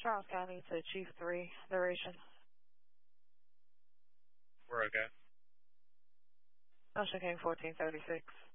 Charles County to Chief 3, duration. We're okay. Ocean King 1436.